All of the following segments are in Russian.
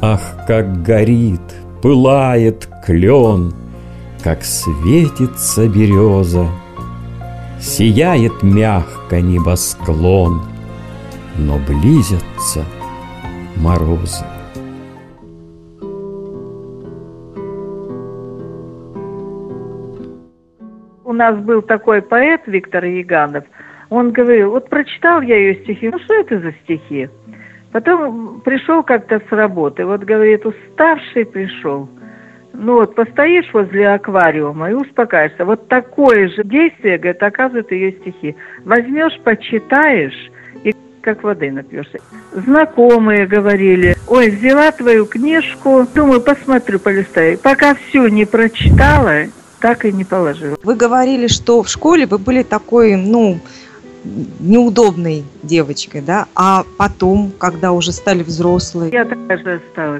Ах, как горит, пылает клен, как светится береза, сияет мягко небосклон, но близятся морозы. У нас был такой поэт Виктор Яганов. Он говорил, вот прочитал я ее стихи, ну что это за стихи? Потом пришел как-то с работы, вот говорит, уставший пришел. Ну вот, постоишь возле аквариума и успокаиваешься. Вот такое же действие, говорит, оказывают ее стихи. Возьмешь, почитаешь и как воды напьешься. Знакомые говорили, ой, взяла твою книжку, думаю, посмотрю, полистаю. Пока всю не прочитала, так и не положила. Вы говорили, что в школе вы были такой, неудобной девочкой, да? А потом, когда уже стали взрослой? Я такая же осталась.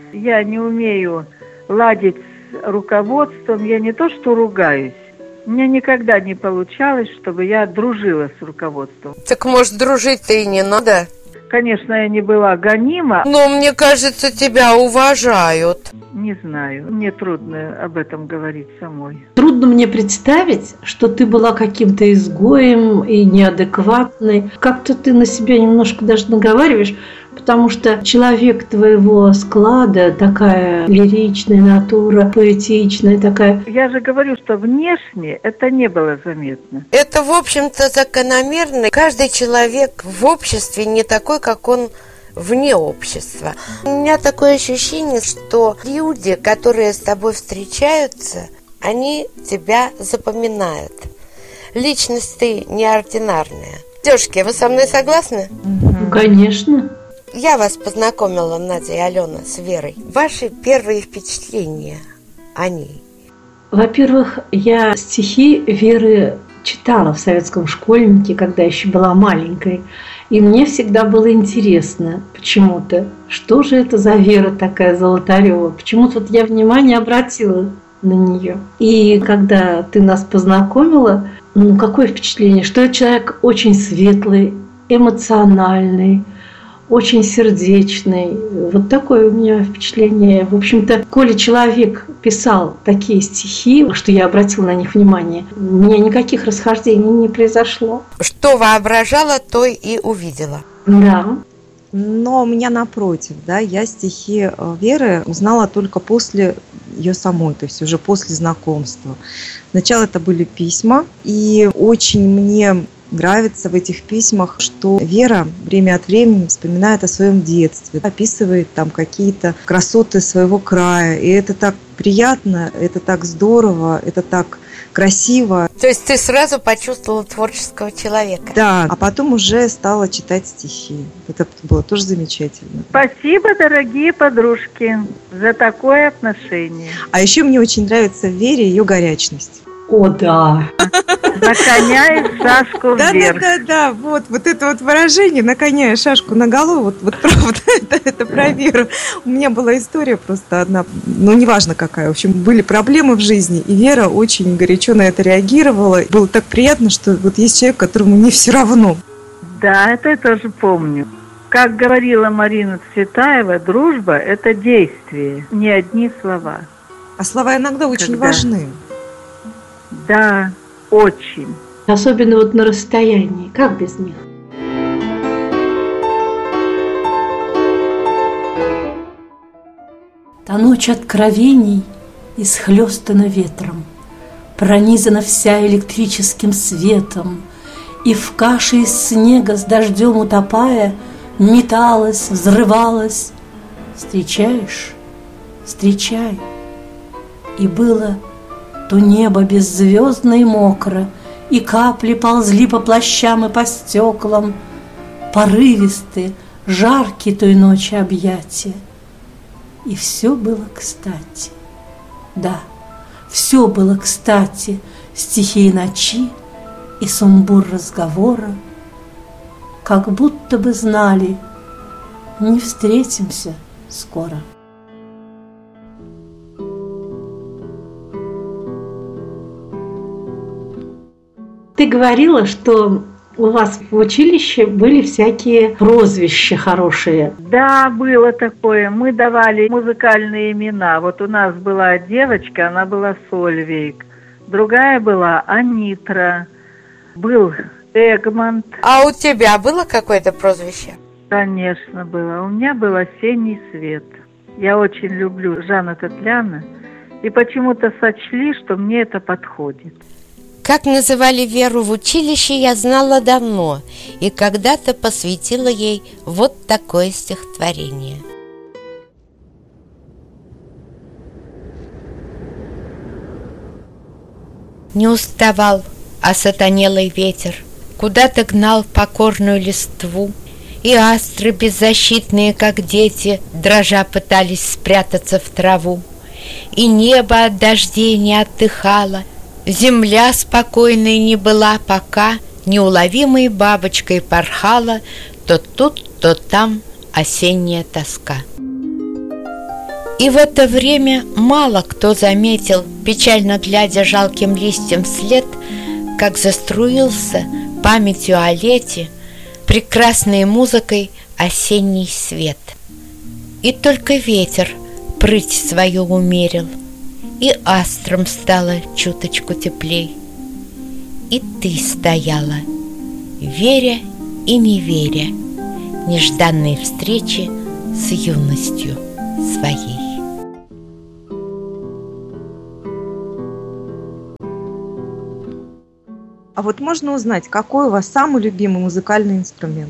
Я не умею ладить с руководством, я не то что ругаюсь. У меня никогда не получалось, чтобы я дружила с руководством. Так, может, дружить-то и не надо? Конечно, я не была гонима. Но, мне кажется, тебя уважают. Не знаю, мне трудно об этом говорить самой. Трудно мне представить, что ты была каким-то изгоем и неадекватной. Как-то ты на себя немножко даже наговариваешь, потому что человек твоего склада, такая лиричная натура, поэтичная такая. Я же говорю, что внешне это не было заметно. Это, в общем-то, закономерно. Каждый человек в обществе не такой, как он вне общества. У меня такое ощущение, что люди, которые с тобой встречаются, они тебя запоминают. Личность ты неординарная. Девушки, вы со мной согласны? Конечно. Я вас познакомила, Надя и Алена, с Верой. Ваши первые впечатления о ней? Во-первых, я стихи Веры читала в советском школьнике, когда еще была маленькой. И мне всегда было интересно почему-то, что же это за Вера такая Золотарева. Почему-то вот я внимание обратила на нее. И когда ты нас познакомила, какое впечатление, что это человек очень светлый, эмоциональный, очень сердечный. Вот такое у меня впечатление. В общем-то, коли человек писал такие стихи, что я обратила на них внимание, у меня никаких расхождений не произошло. Что воображала, то и увидела. Да. Но у меня напротив, да, я стихи Веры узнала только после ее самой, то есть уже после знакомства. Сначала это были письма, и очень мне нравится в этих письмах, что Вера время от времени вспоминает о своем детстве, описывает там какие-то красоты своего края. И это так приятно, это так здорово, это так красиво. То есть ты сразу почувствовала творческого человека? Да, а потом уже стала читать стихи. Это было тоже замечательно. Спасибо, дорогие подружки, за такое отношение. А еще мне очень нравится в Вере ее горячность. О, да. На коня и шашку вверх. Да, вот это вот выражение «на коня и шашку на голову», вот правда, это про Веру. У меня была история просто одна, неважно какая, в общем, были проблемы в жизни, и Вера очень горячо на это реагировала. Было так приятно, что вот есть человек, которому не все равно. Да, это я тоже помню. Как говорила Марина Цветаева, дружба – это действие, не одни слова. А слова иногда очень важны. Да, очень. Особенно вот на расстоянии. Как без них? Та ночь откровений исхлёстана ветром, пронизана вся электрическим светом, и в каше из снега с дождем утопая металась, взрывалась. Встречаешь? Встречай. И было то небо беззвездно и мокро, и капли ползли по плащам и по стеклам, порывистые, жаркие той ночи объятия. И все было кстати. Да, все было кстати, стихии ночи и сумбур разговора, как будто бы знали, не встретимся скоро. Ты говорила, что У вас в училище были всякие прозвища хорошие. Да, было такое. Мы давали музыкальные имена. Вот у нас была девочка, она была Сольвейк. Другая была Анитра. Был Эгмонт. А у тебя было какое-то прозвище? Конечно, было. У меня был «Осенний свет». Я очень люблю Жана Татляна. И почему-то сочли, что мне это подходит. Как называли Веру в училище, я знала давно, и когда-то посвятила ей вот такое стихотворение. Не уставал осатанелый ветер, куда-то гнал покорную листву, и астры беззащитные, как дети, дрожа пытались спрятаться в траву. И небо от дождей не отдыхало, земля спокойной не была, пока неуловимой бабочкой порхала то тут, то там осенняя тоска. И в это время мало кто заметил, печально глядя жалким листьям вслед, как заструился памятью о лете прекрасной музыкой осенний свет. И только ветер прыть свою умерил, и астрам стало чуточку теплей. И ты стояла, веря и не веря, нежданной встрече с юностью своей. А вот можно узнать, какой у вас самый любимый музыкальный инструмент?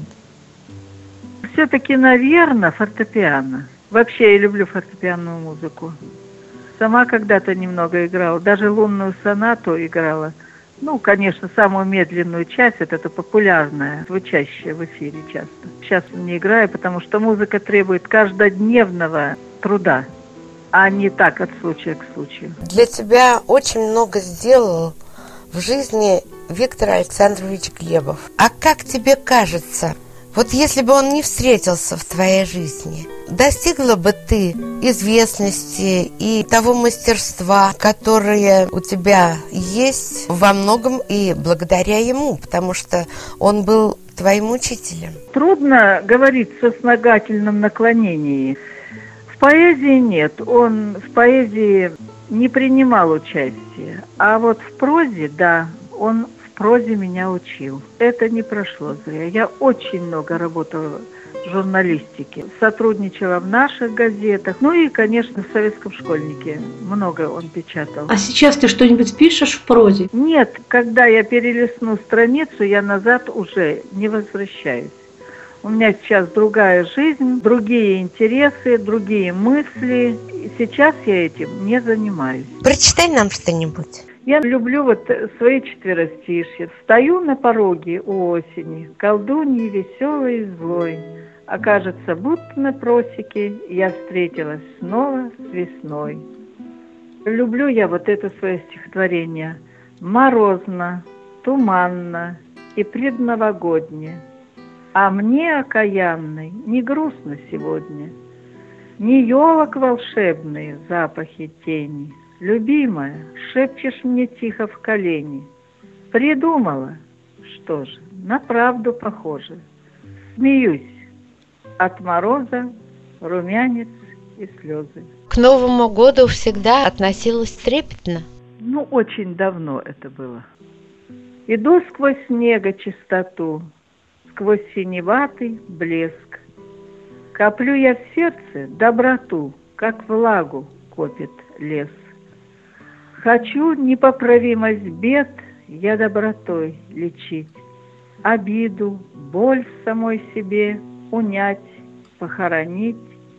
Все-таки, наверное, фортепиано. Вообще я люблю фортепианную музыку. Сама когда-то немного играла, даже лунную сонату играла. Ну, конечно, самую медленную часть, это популярная, звучащая в эфире часто. Сейчас не играю, потому что музыка требует каждодневного труда, а не так от случая к случаю. Для тебя очень много сделал в жизни Виктор Александрович Глебов. А как тебе кажется, вот если бы он не встретился в твоей жизни, достигла бы ты известности и того мастерства, которое у тебя есть, во многом и благодаря ему, потому что он был твоим учителем? Трудно говорить в сослагательном наклонении. В поэзии нет, он в поэзии не принимал участия, а вот в прозе, да, он в прозе меня учил. Это не прошло зря. Я очень много работала в журналистике, сотрудничала в наших газетах, ну и, конечно, в «Советском школьнике» много он печатал. А сейчас ты что-нибудь пишешь в прозе? Нет, когда я перелистну страницу, я назад уже не возвращаюсь. У меня сейчас другая жизнь, другие интересы, другие мысли. И сейчас я этим не занимаюсь. Прочитай нам что-нибудь. Я люблю вот свои четверостишья. Стою на пороге у осени, колдуньи веселой и злой. Окажется, будто на просеке я встретилась снова с весной. Люблю я вот это свое стихотворение. Морозно, туманно и предновогодне. А мне, окаянной, не грустно сегодня. Ни елок волшебные, запахи тени. Любимая, шепчешь мне тихо в колени. Придумала, что же, на правду похоже. Смеюсь от мороза, румянец и слезы. К Новому году всегда относилась трепетно? Ну, очень давно это было. Иду сквозь снега чистоту, сквозь синеватый блеск. Коплю я в сердце доброту, как влагу копит лес. Хочу непоправимость бед я добротой лечить, обиду, боль в самой себе унять, похоронить.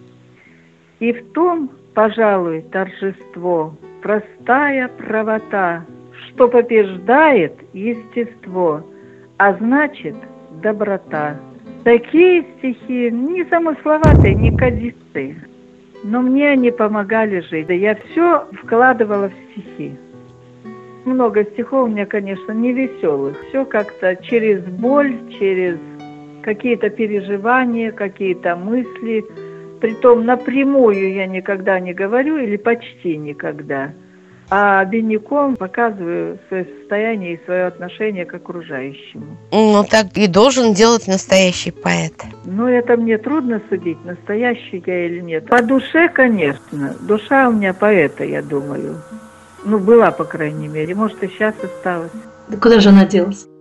И в том, пожалуй, торжество, простая правота, что побеждает естество, а значит доброта. Такие стихи не замысловатые, не кадистые, но мне они помогали жить. Да я все вкладывала в стихи. Много стихов у меня, конечно, не веселых. Все как-то через боль, через какие-то переживания, какие-то мысли. Притом напрямую я никогда не говорю или почти никогда. а обиняком показываю свое состояние и свое отношение к окружающему. Ну, так и должен делать настоящий поэт. Ну, это мне трудно судить, настоящий я или нет. По душе, конечно. Душа у меня поэта, я думаю. Ну, была, по крайней мере. Может, и сейчас осталась. Да куда же она делась?